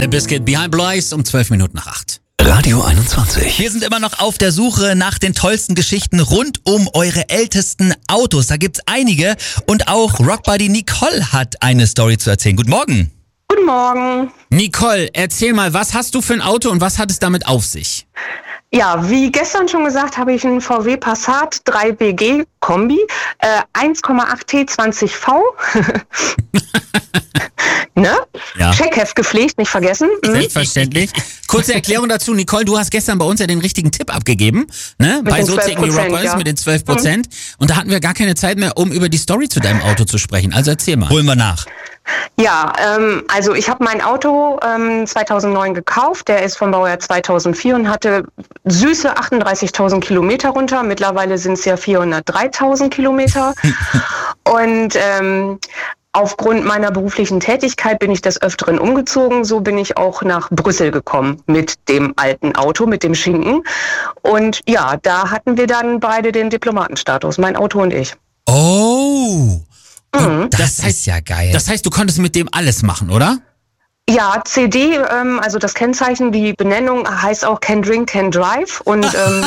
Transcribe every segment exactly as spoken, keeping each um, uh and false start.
Limp Bizkit, Behind Blue Eyes um zwölf Minuten nach acht. Radio einundzwanzig. Wir sind immer noch auf der Suche nach den tollsten Geschichten rund um eure ältesten Autos. Da gibt's einige und auch Rockbuddy Nicole hat eine Story zu erzählen. Guten Morgen. Guten Morgen. Nicole, erzähl mal, was hast du für ein Auto und was hat es damit auf sich? Ja, wie gestern schon gesagt, habe ich einen V W Passat drei B G Kombi, äh, eins Komma acht T zwanzig V. Ne? Ja. Checkheft gepflegt, nicht vergessen. Mhm. Selbstverständlich. Kurze Erklärung dazu, Nicole, du hast gestern bei uns ja den richtigen Tipp abgegeben, ne? Mit Bei den So zwölf ticken die Prozent, Rockboys ja. mit den zwölf Prozent. Mhm. Und da hatten wir gar keine Zeit mehr, um über die Story zu deinem Auto zu sprechen. Also erzähl mal. Holen wir nach. Ja, ähm, also ich habe mein Auto ähm, zweitausendneun gekauft. Der ist vom Baujahr zweitausendvier und hatte süße achtunddreißigtausend Kilometer runter. Mittlerweile sind es ja vierhundertdreitausend Kilometer. Und ähm, aufgrund meiner beruflichen Tätigkeit bin ich des Öfteren umgezogen. So bin ich auch nach Brüssel gekommen mit dem alten Auto, mit dem Schinken. Und ja, da hatten wir dann beide den Diplomatenstatus, mein Auto und ich. Oh, Mhm. das, Das heißt- ist ja geil. Das heißt, du konntest mit dem alles machen, oder? Ja, C D, ähm, also das Kennzeichen, die Benennung heißt auch Can Drink, Can Drive. Und ähm,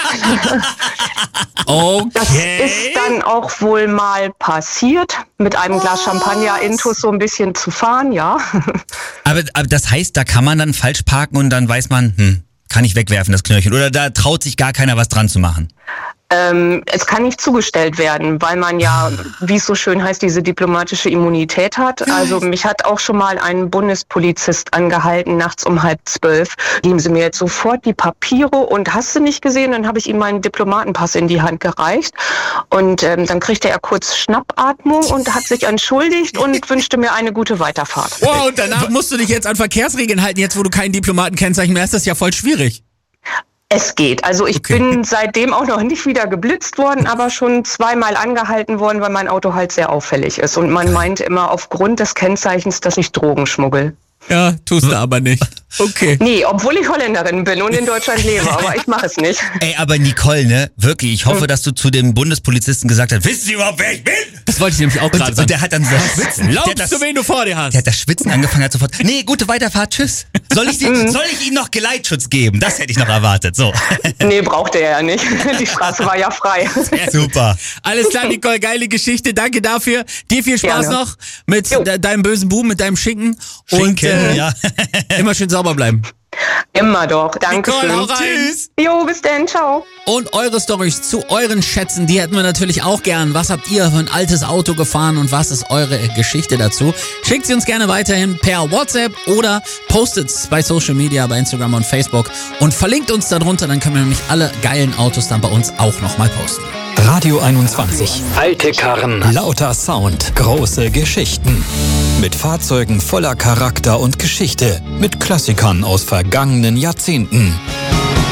Okay. das ist dann auch wohl mal passiert, mit einem Glas Champagner intus so ein bisschen zu fahren, ja. aber, aber das heißt, da kann man dann falsch parken und dann weiß man, hm, kann ich wegwerfen, das Knöllchen. Oder da traut sich gar keiner was dran zu machen. Ähm, es kann nicht zugestellt werden, weil man ja, wie es so schön heißt, diese diplomatische Immunität hat. Also mich hat auch schon mal ein Bundespolizist angehalten, nachts um halb zwölf. Geben Sie mir jetzt sofort die Papiere und hast du nicht gesehen? Dann habe ich ihm meinen Diplomatenpass in die Hand gereicht. Und ähm, dann kriegte er kurz Schnappatmung und hat sich entschuldigt und wünschte mir eine gute Weiterfahrt. Wow, und danach musst du dich jetzt an Verkehrsregeln halten, jetzt wo du kein Diplomatenkennzeichen mehr hast, das ist ja voll schwierig. Es geht. Also ich Okay. bin seitdem auch noch nicht wieder geblitzt worden, aber schon zweimal angehalten worden, weil mein Auto halt sehr auffällig ist. Und man meint immer aufgrund des Kennzeichens, dass ich Drogen schmuggel. Ja, tust du aber nicht. Okay. Nee, obwohl ich Holländerin bin und in Deutschland lebe, aber ich mache es nicht. Ey, aber Nicole, ne, wirklich, ich hoffe, dass du zu dem Bundespolizisten gesagt hast, wissen Sie überhaupt, wer ich bin? Das wollte ich nämlich auch gerade Und, sagen. und der hat dann so schwitzen. Der hat Glaubst das, du, wen du vor dir hast? der hat das Schwitzen angefangen, hat sofort, nee, gute Weiterfahrt, tschüss. Soll ich, Sie, soll ich Ihnen noch Geleitschutz geben? Das hätte ich noch erwartet, so. Nee, brauchte er ja nicht. Die Straße war ja frei. Super. Alles klar, Nicole, geile Geschichte. Danke dafür. Dir viel Spaß Gerne. noch mit Jo. de deinem bösen Buben, mit deinem Schinken. Und Schinken, äh, ja. immer schön sauber bleiben. Immer doch. Dankeschön. Nicole, hau rein. Tschüss. Jo, bis dann. Ciao. Und eure Storys zu euren Schätzen, die hätten wir natürlich auch gern. Was habt ihr für ein altes Auto gefahren und was ist eure Geschichte dazu? Schickt sie uns gerne weiterhin per WhatsApp oder postet es bei Social Media, bei Instagram und Facebook und verlinkt uns darunter, dann können wir nämlich alle geilen Autos dann bei uns auch nochmal posten. Radio einundzwanzig. Alte Karren. Lauter Sound. Große Geschichten. Mit Fahrzeugen voller Charakter und Geschichte. Mit Klassikern aus vergangenen Jahrzehnten.